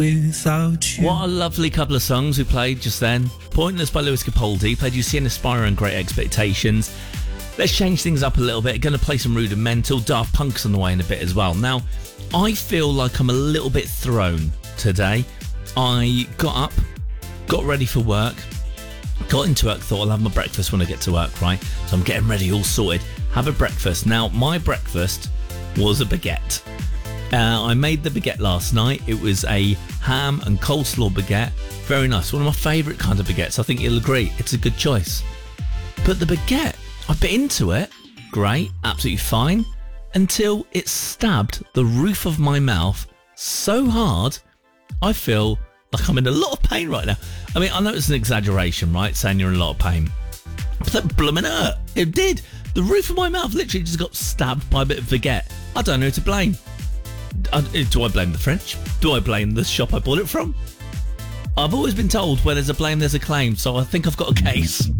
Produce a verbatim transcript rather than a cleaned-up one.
without you. What a lovely couple of songs we played just then. Pointless by Lewis Capaldi, played You See an Aspire and Great Expectations. Let's change things up a little bit. Going to play some Rudimental. Daft Punk's on the way in a bit as well. Now, I feel like I'm a little bit thrown today. I got up, got ready for work, got into work, thought I'll have my breakfast when I get to work, right? So I'm getting ready, all sorted. Have a breakfast. Now, my breakfast was a baguette. Uh, I made the baguette last night. It was a ham and coleslaw baguette. Very nice. One of my favourite kinds of baguettes. I think you'll agree. It's a good choice. But the baguette, I bit into it. Great. Absolutely fine. Until it stabbed the roof of my mouth so hard, I feel like I'm in a lot of pain right now. I mean, I know it's an exaggeration, right? Saying you're in a lot of pain. But that blooming hurt. It did. The roof of my mouth literally just got stabbed by a bit of baguette. I don't know who to blame. Do I blame the French? Do I blame the shop I bought it from? I've always been told where there's a blame, there's a claim, so I think I've got a case.